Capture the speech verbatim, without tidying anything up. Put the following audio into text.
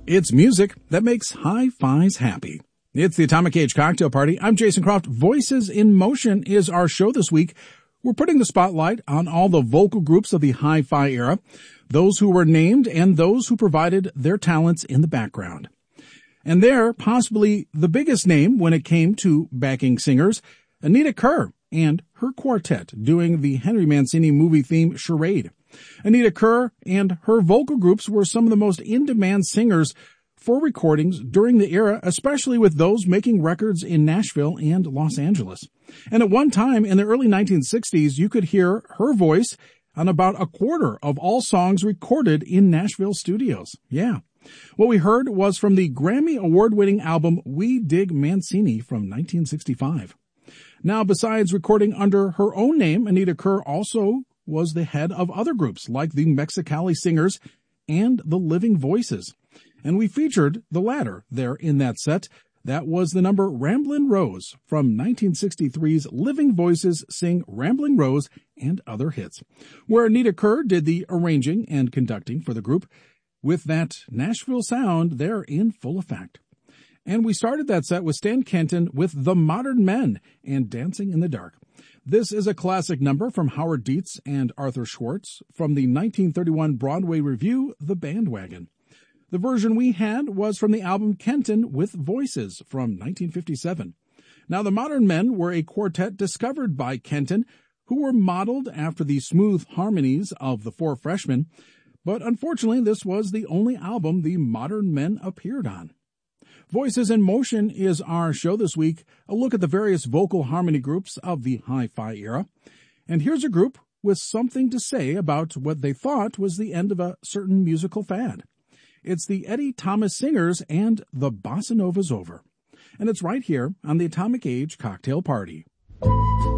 It's music that makes hi-fis happy. It's the Atomic Age Cocktail Party. I'm Jason Croft. Voices in Motion is our show this week. We're putting the spotlight on all the vocal groups of the hi-fi era, those who were named and those who provided their talents in the background. And there, possibly the biggest name when it came to backing singers, Anita Kerr and her quartet doing the Henry Mancini movie theme Charade. Anita Kerr and her vocal groups were some of the most in-demand singers for recordings during the era, especially with those making records in Nashville and Los Angeles. And at one time in the early nineteen sixties, you could hear her voice on about a quarter of all songs recorded in Nashville studios. Yeah. What we heard was from the Grammy award-winning album We Dig Mancini from nineteen sixty-five. Now, besides recording under her own name, Anita Kerr also was the head of other groups like the Mexicali Singers and the Living Voices. And we featured the latter there in that set. That was the number Ramblin' Rose from nineteen sixty-three's Living Voices Sing Ramblin' Rose and Other Hits, where Anita Kerr did the arranging and conducting for the group with that Nashville sound there in full effect. And we started that set with Stan Kenton with The Modern Men and Dancing in the Dark. This is a classic number from Howard Dietz and Arthur Schwartz from the nineteen thirty-one Broadway revue, The Bandwagon. The version we had was from the album Kenton with Voices from nineteen fifty-seven. Now, the Modern Men were a quartet discovered by Kenton, who were modeled after the smooth harmonies of the Four Freshmen, but unfortunately this was the only album the Modern Men appeared on. Voices in Motion is our show this week, a look at the various vocal harmony groups of the hi-fi era. And here's a group with something to say about what they thought was the end of a certain musical fad. It's the Eddie Thomas Singers and The Bossa Nova's Over. And it's right here on the Atomic Age Cocktail Party.